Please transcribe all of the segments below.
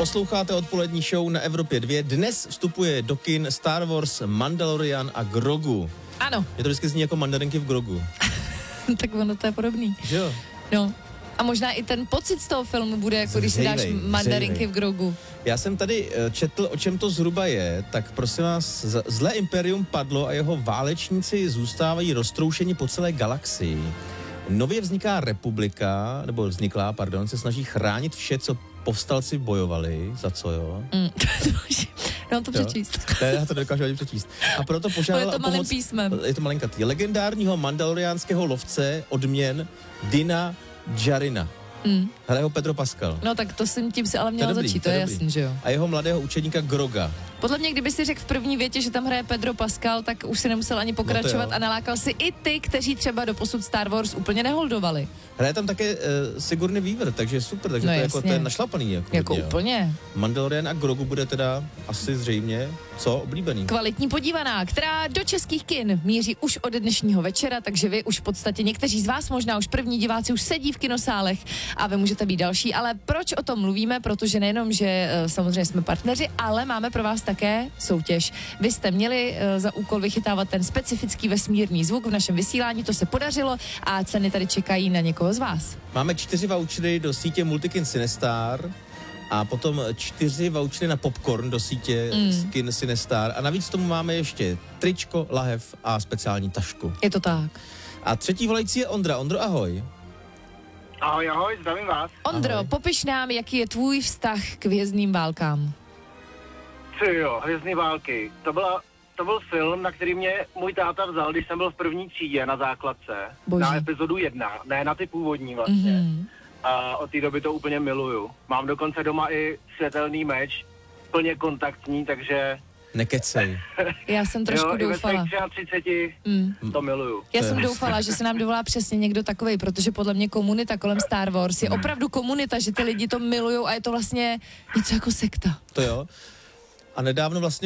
Posloucháte odpolední show na Evropě 2. Dnes vstupuje do kin Star Wars, Mandalorian a Grogu. Ano. Mě to vždycky zní jako mandarinky v Grogu. Tak ono to je podobný. Že jo? No. A možná i ten pocit z toho filmu bude, jako když si dáš mandarinky v Grogu. Já jsem tady četl, o čem to zhruba je, tak prosím vás, zlé imperium padlo a jeho válečníci zůstávají roztroušeni po celé galaxii. Nově vzniká republika, se snaží chránit vše, co povstalci bojovali, za co jo? No to přečíst. Já to nedokážu ani přečíst. A proto požádala o pomoc, písmem. Je to malinkatý, legendárního mandaloriánského lovce odměn Dina Djarina. Hraje ho Pedro Pascal. No tak tím si ale měl začít, to je jasný, že jo. A jeho mladého učeníka Groga. Podle mě, kdyby si řekl v první větě, že tam hraje Pedro Pascal, tak už si nemusel ani pokračovat a nalákal si i ty, kteří třeba doposud Star Wars úplně neholdovali. Hraje tam také Sigourney Weaver, takže super, takže to je našlapaný. Jako úplně. Mandalorian a Grogu bude teda asi zřejmě co oblíbený. Kvalitní podívaná, která do českých kin míří už od dnešního večera, takže vy už v podstatě někteří z vás, možná už první diváci, už sedí v kinosálech a vy můžete být další. Ale proč o tom mluvíme? Protože nejenom, že samozřejmě jsme partneři, ale máme pro vás také soutěž. Vy jste měli za úkol vychytávat ten specifický vesmírný zvuk v našem vysílání, to se podařilo a ceny tady čekají na někoho z vás. Máme 4 vouchery do sítě Multikin Cinestar a potom 4 vouchery na popcorn do sítě Kin Cinestar a navíc tomu máme ještě tričko, lahev a speciální tašku. Je to tak. A třetí volající je Ondra. Ondro, ahoj. Ahoj, zdravím vás. Ondro, ahoj. Popiš nám, jaký je tvůj vztah k Hvězdným válkám. Hvězdné války. To byl film, na který mě můj táta vzal, když jsem byl v první třídě na základce. Boží. Na epizodu 1, ne na ty původní vlastně. A od té doby to úplně miluju. Mám dokonce doma i světelný meč, plně kontaktní, takže... Nekecej. Já jsem trošku doufala. Jo, 33 to miluju. Já jsem doufala, že se nám dovolá přesně někdo takovej, protože podle mě komunita kolem Star Wars je opravdu komunita, že ty lidi to milujou a je to vlastně něco jako sekta. To jo. A nedávno vlastně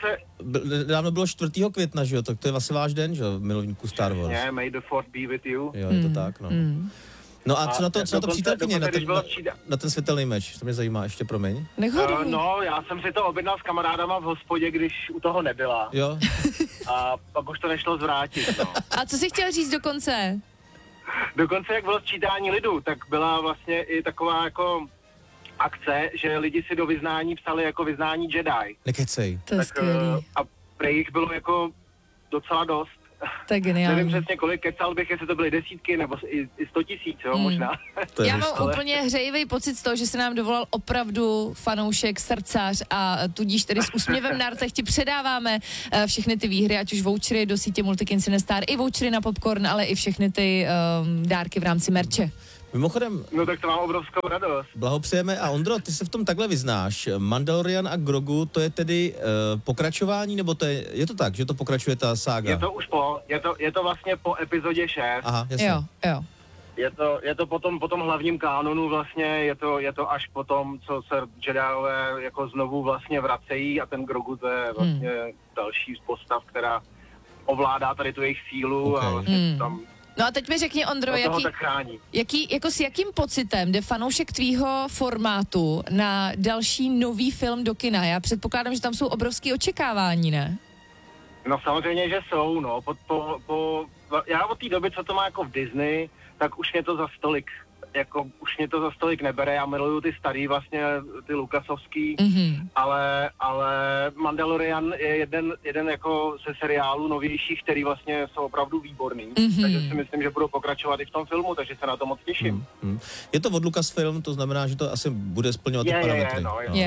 bylo 4. května, že jo, tak to je vlastně váš den, že jo, milovníků Star Wars. Yeah, may the force be with you. Jo, je to tak, no. No a co na to přítelkyně, na ten světelný meč, to mě zajímá, ještě promiň. No, já jsem si to objednal s kamarádama v hospodě, když u toho nebyla. Jo. A pak už to nešlo zvrátit, no. A co jsi chtěl říct dokonce? Dokonce, jak bylo sčítání lidu, tak byla vlastně i taková jako akce, že lidi si do vyznání psali jako vyznání Jedi. Nekecej. To je skvělý. A prej jich bylo jako docela dost. To je geniální. Nevím přesně kolik, kecal bych, jestli to byly desítky nebo i 100 000, jo, možná. Já mám úplně hřejivý pocit z toho, že se nám dovolal opravdu fanoušek, srdcař a tudíž tedy s úsměvem na rtech ti předáváme všechny ty výhry, ať už vouchery do sítě Multikin Cinestar, i vouchery na popcorn, ale i všechny ty dárky v rámci merče. Mimochodem... No tak to mám obrovskou radost. Blahopřejeme. A Ondro, ty se v tom takhle vyznáš. Mandalorian a Grogu, to je tedy pokračování, nebo je to tak, že to pokračuje ta sága? Je to už je to vlastně po epizodě 6. Aha, jasně. Jo. Je to po tom hlavním kánonu vlastně, je to až po tom, co se Jediové jako znovu vlastně vracejí a ten Grogu to je vlastně další z postav, která ovládá tady tu jejich sílu a vlastně tam... No a teď mi řekni, Ondro, s jakým pocitem jde fanoušek tvýho formátu na další nový film do kina? Já předpokládám, že tam jsou obrovské očekávání, ne? No samozřejmě, že jsou, no. Já od té doby, co to má jako v Disney, tak už mě to za stolik nebere, já miluju ty starý vlastně, ty Lucasovský, ale Mandalorian je jeden jako ze seriálů novějších, který vlastně jsou opravdu výborný, takže si myslím, že budou pokračovat i v tom filmu, takže se na to moc těším. Je to od Lucasfilm, to znamená, že to asi bude splňovat ty parametry.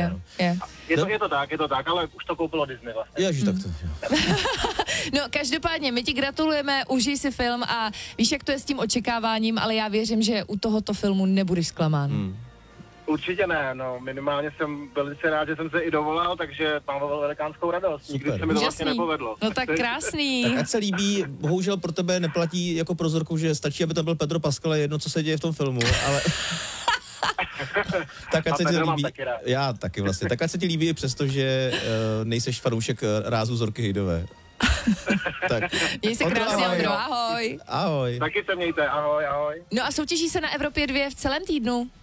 Je to tak, ale už to koupilo Disney vlastně. Ježiš, tak to... No, každopádně, my ti gratulujeme, užij si film a víš, jak to je s tím očekáváním, ale já věřím, že u tohoto filmu nebudeš zklamán. Určitě ne, no, minimálně jsem velice rád, že jsem se i dovolal, takže mám velikánskou radost. Nikdy se mi to vlastně nepovedlo. No tak krásný. Tak ať se líbí, bohužel pro tebe neplatí jako prozorku, že stačí, aby tam byl Pedro Pascal, jedno, co se děje v tom filmu, ale... Tak ať se ti líbí, já taky vlastně, tak ať se ti líbí i přesto, že nejseš fanoušek rázu Zorky Hejdové. Tak. Měj se krásně, Ondro, ahoj. Ahoj. Taky se mějte, ahoj. No a soutěží se na Evropě 2 v celém týdnu.